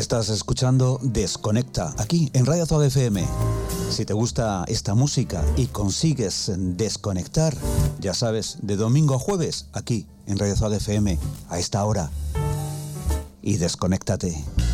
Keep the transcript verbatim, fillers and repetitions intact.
Estás escuchando Desconecta, aquí en Radio Azog F M. Si te gusta esta música y consigues desconectar, ya sabes, de domingo a jueves, aquí en Radio Azog F M, a esta hora. Y desconéctate.